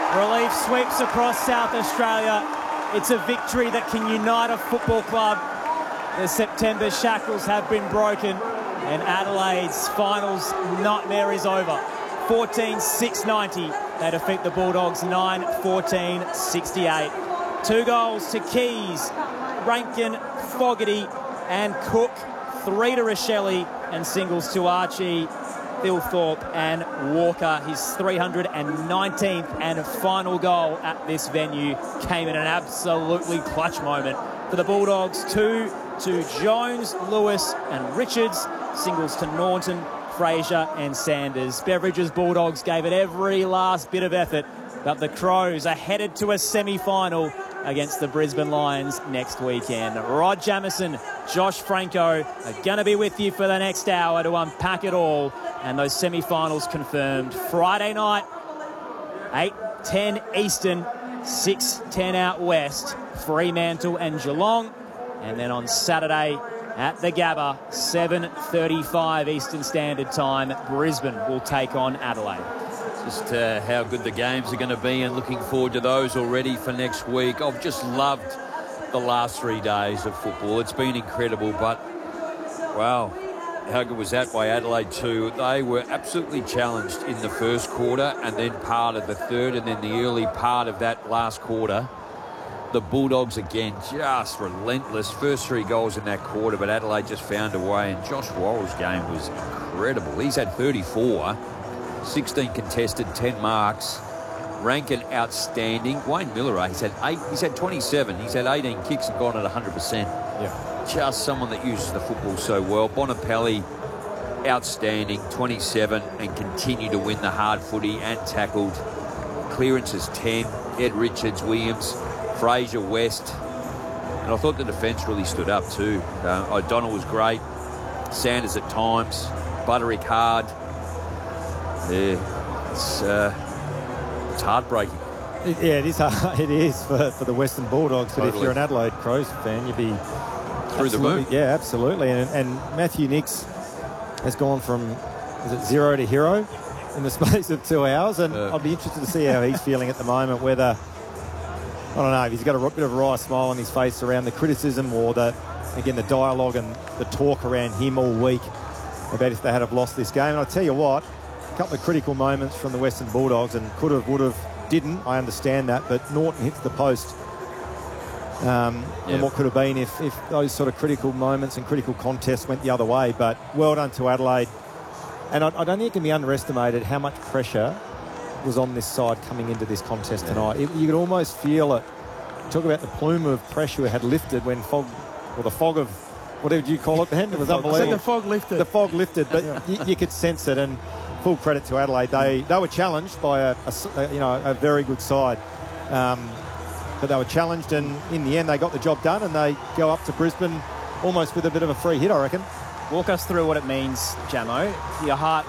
Relief sweeps across South Australia. It's a victory that can unite a football club. The September shackles have been broken and Adelaide's finals nightmare is over. 14-6-90. They defeat the Bulldogs 9-14-68. 2 goals to Keys, Rankin, Fogarty and Cook. 3 to Rochelle and singles to Archie, Thilthorpe and Walker. His 319th and final goal at this venue came in an absolutely clutch moment for the Bulldogs. 2 to Jones, Lewis and Richards. Singles to Norton, Fraser and Sanders. Beveridge's Bulldogs gave it every last bit of effort, but the Crows are headed to a semi-final against the Brisbane Lions next weekend. Rod Jamieson, Josh Franco are going to be with you for the next hour to unpack it all. And those semi-finals confirmed Friday night, 8:10 Eastern, 6:10 out west, Fremantle and Geelong. And then on Saturday at the Gabba, 7:35 Eastern Standard Time, Brisbane will take on Adelaide. Just how good the games are going to be, and looking forward to those already for next week. I've just loved the last 3 days of football. It's been incredible, but wow, how good was that by Adelaide too? They were absolutely challenged in the first quarter and then part of the third and then the early part of that last quarter. The Bulldogs again just relentless. First 3 goals in that quarter, but Adelaide just found a way, and Josh Worrell's game was incredible. He's had 34. 16 contested, 10 marks. Rankin outstanding. Wayne Miller, he's had 27. He's had 18 kicks and gone at 100%. Yeah. Just someone that uses the football so well. Bonapelli, outstanding, 27, and continue to win the hard footy and tackled. Clearances 10. Ed Richards, Williams, Fraser, West. And I thought the defence really stood up too. O'Donnell was great. Sanders at times. Butterick hard. Yeah, it's heartbreaking. It is hard. It is for the Western Bulldogs. But Totally. if you're an Adelaide Crows fan, you'd be Through the moon. Yeah, absolutely. And Matthew Nicks has gone from, is it 0 to hero in the space of 2 hours? And I'd be interested to see how he's feeling at the moment, whether, I don't know, if he's got a bit of a wry smile on his face around the criticism or the dialogue and the talk around him all week about if they had have lost this game. And I'll tell you what, a couple of critical moments from the Western Bulldogs, and could have, would have, didn't, I understand that, but Norton hits the post. And what could have been if those sort of critical moments and critical contests went the other way. But well done to Adelaide. And I don't think it can be underestimated how much pressure was on this side coming into this contest tonight. You could almost feel it. Talk about the plume of pressure had lifted when the fog of, whatever you call it, Ben? It was unbelievable. The fog lifted. The fog lifted, but you could sense it. And full credit to Adelaide. They were challenged by a very good side. But they were challenged, and in the end they got the job done, and they go up to Brisbane almost with a bit of a free hit, I reckon. Walk us through what it means, Jamo. Your heart